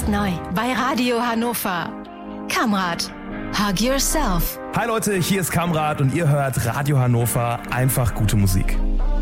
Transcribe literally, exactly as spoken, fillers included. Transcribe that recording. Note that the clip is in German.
Jetzt neu bei Radio Hannover. Kamrat, Hug Yourself. Hi Leute, hier ist Kamrat und ihr hört Radio Hannover, einfach gute Musik.